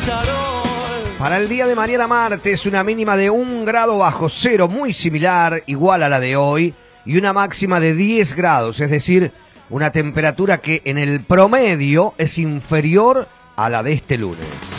Para el día de mañana martes, una mínima de 1 grado bajo cero, muy similar, igual a la de hoy, y una máxima de 10 grados, es decir, una temperatura que en el promedio es inferior a la de este lunes.